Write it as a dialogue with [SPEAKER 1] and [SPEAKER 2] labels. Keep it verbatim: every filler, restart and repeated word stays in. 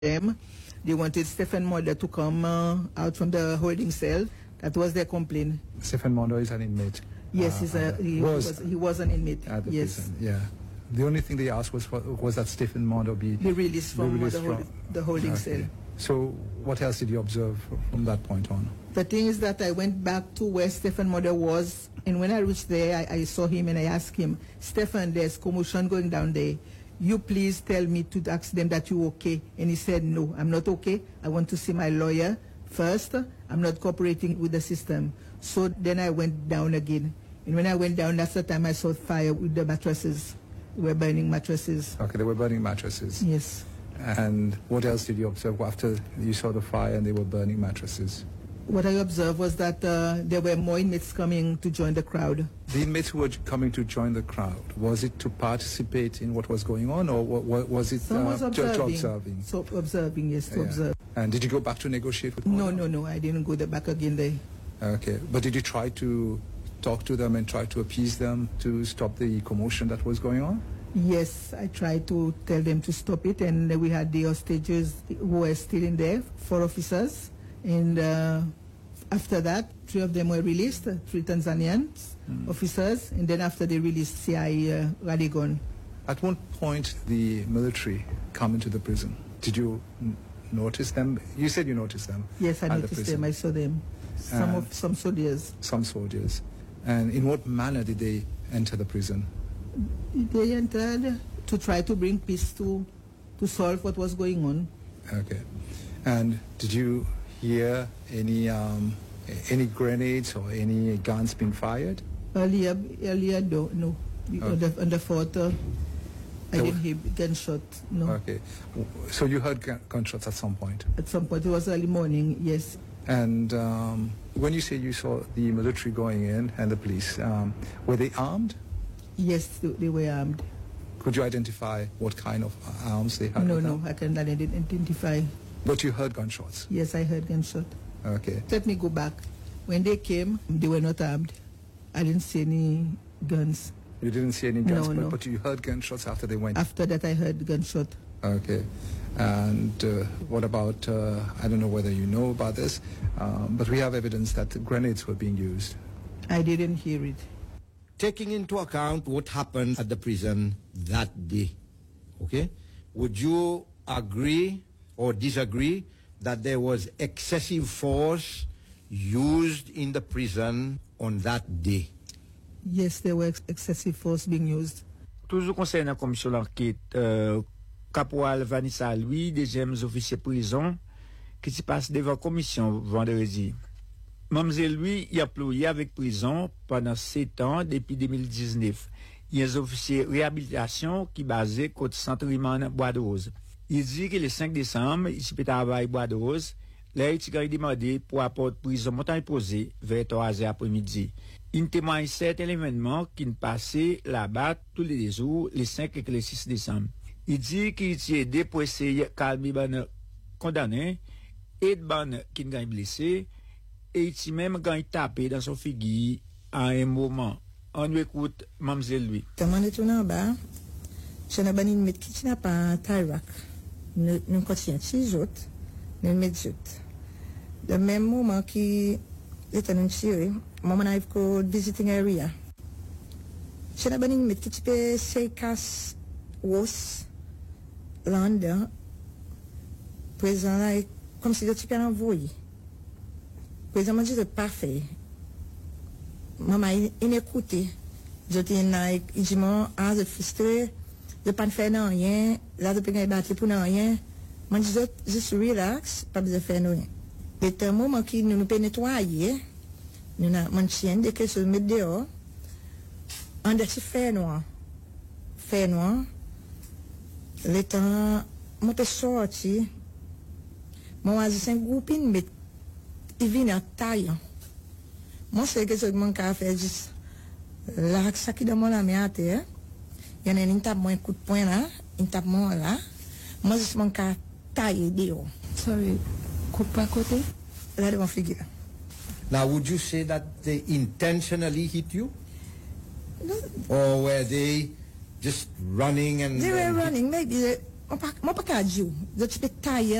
[SPEAKER 1] them. They wanted Stephen Monder to come uh, out from the holding cell. That was their complaint.
[SPEAKER 2] Stephen Monder is an inmate.
[SPEAKER 1] Yes,
[SPEAKER 2] uh,
[SPEAKER 1] he's a, he,
[SPEAKER 2] was,
[SPEAKER 1] was, he was an inmate.
[SPEAKER 2] At the
[SPEAKER 1] yes.
[SPEAKER 2] prison, yeah. The only thing they asked was was that Stephen Monder be,
[SPEAKER 1] be released from,
[SPEAKER 2] be released
[SPEAKER 1] the, hold,
[SPEAKER 2] from
[SPEAKER 1] the holding
[SPEAKER 2] okay.
[SPEAKER 1] cell.
[SPEAKER 2] So what else did you observe from that point on?
[SPEAKER 1] The thing is that I went back to where Stephen Monder was, and when I reached there, I, I saw him and I asked him, Stephen, there's commotion going down there. You please tell me to ask them that you're okay. And he said, no, I'm not okay. I want to see my lawyer first. I'm not cooperating with the system. So then I went down again. And when I went down, that's the time I saw fire with the mattresses. We were burning mattresses.
[SPEAKER 2] Okay, they were burning mattresses.
[SPEAKER 1] Yes.
[SPEAKER 2] And what else did you observe after you saw the fire and they were burning mattresses?
[SPEAKER 1] What I observed was that uh, there were more inmates coming to join the crowd.
[SPEAKER 2] The inmates who were coming to join the crowd, was it to participate in what was going on, or what, was it
[SPEAKER 1] Some
[SPEAKER 2] uh,
[SPEAKER 1] was
[SPEAKER 2] observing.
[SPEAKER 1] observing?
[SPEAKER 2] to observing?
[SPEAKER 1] So observing, yes, to
[SPEAKER 2] yeah.
[SPEAKER 1] observe.
[SPEAKER 2] And did you go back to negotiate with
[SPEAKER 1] No,
[SPEAKER 2] them?
[SPEAKER 1] no, no, I didn't go there back again there.
[SPEAKER 2] Okay, but did you try to talk to them and try to appease them to stop the commotion that was going on?
[SPEAKER 1] Yes, I tried to tell them to stop it, and we had the hostages who were still in there, four officers, and uh, after that, three of them were released, three Tanzanian mm. officers, and then after they released C I uh, Radigon.
[SPEAKER 2] At one point, the military come into the prison. Did you n notice them? You said you noticed them.
[SPEAKER 1] Yes, I
[SPEAKER 2] at
[SPEAKER 1] noticed
[SPEAKER 2] the
[SPEAKER 1] them. I saw them. Some
[SPEAKER 2] and
[SPEAKER 1] of some soldiers.
[SPEAKER 2] Some soldiers. And in what manner did they enter the prison?
[SPEAKER 1] They entered to try to bring peace to to solve what was going on.
[SPEAKER 2] Okay. And did you hear any um, any grenades or any guns being fired?
[SPEAKER 1] Earlier, earlier, no, no.
[SPEAKER 2] Okay.
[SPEAKER 1] On, the, on the photo, I
[SPEAKER 2] There
[SPEAKER 1] didn't hear gunshot. No.
[SPEAKER 2] Okay. So you heard gun gunshots at some point?
[SPEAKER 1] At some point, it was early morning. Yes.
[SPEAKER 2] And um, when you say you saw the military going in and the police, um, were they armed?
[SPEAKER 1] Yes, they were armed.
[SPEAKER 2] Could you identify what kind of arms they had?
[SPEAKER 1] No, no, I cannot identify.
[SPEAKER 2] But you heard gunshots?
[SPEAKER 1] Yes, I heard gunshot.
[SPEAKER 2] Okay.
[SPEAKER 1] Let me go back. When they came, they were not armed. I didn't see any guns.
[SPEAKER 2] You didn't see any guns,
[SPEAKER 1] no,
[SPEAKER 2] but,
[SPEAKER 1] no.
[SPEAKER 2] but you heard gunshots after they went?
[SPEAKER 1] After that, I heard gunshot.
[SPEAKER 2] Okay. And uh, what about, uh, I don't know whether you know about this, um, but we have evidence that grenades were being used.
[SPEAKER 1] I didn't hear it.
[SPEAKER 3] Taking into account what happened at the prison that day, okay, would you agree or disagree that there was excessive force used in the prison on that day?
[SPEAKER 1] Yes, there were ex excessive force being used.
[SPEAKER 4] Toujours concernant la commission d'enquête, euh, Caporal Vanessa Louis, deuxième officier prison, qui se passe devant la commission vendredi. Mamzelle Louis y a employé avec prison pendant sept ans depuis deux mille dix-neuf. Il y a un officier réhabilitation qui est basé côté centre Riman Bois de Rose. Il dit que le cinq décembre, il s'est travaillé Bois de Rose. Là, il a demandé pour apporter prison montagne posée vers trois heures après-midi. Il témoigne certains événements qui ne passaient là-bas tous les jours, les cinq et les six décembre. Il dit qu'il a aidé pour essayer de calmer les condamnés et les qui ont blessé. Et il même quand il tapé dans son figure à un moment. On écoute Mamzelle Louis.
[SPEAKER 5] Quand on est en bas, je n'ai pas de mettre qui n'a pas Taïrak. Nous continuons six autres, nous mettons le même moment qui est en Syrie, moment arrive qu'au visiting area. Je n'ai pas de mettre qui peut Seikas was London, présent là, comme si tu peux envoyer. Présent, moi, je suis parfait. Maman, il écoutait. Je dis, il dit, ah, je suis frustré, je ne peux pas faire rien, là, je peux pas battre pour rien. Moi, je dis, je suis relax, pas besoin de faire rien. Et un moment qui nous peut nettoyer, nous avons mon chien, dès que je me mets dehors, on a fait noir. Fait noir. Le temps, moi, je suis sorti, moi, je suis un groupe, mais il vient en taille. Moi, c'est que je me fait juste là, ça qui demande la main à terre. Il y a un tape un coup de poing là, un tape moi là. Moi, je me fais tailler dehors.
[SPEAKER 6] Sorry, coupe à côté?
[SPEAKER 5] Là, devant figure.
[SPEAKER 3] Now, would you say that they intentionally hit you?
[SPEAKER 5] No.
[SPEAKER 3] Or were they just running and...
[SPEAKER 5] They were
[SPEAKER 3] and
[SPEAKER 5] running, maybe. They, Mwen pa ka di ou, zot pe taye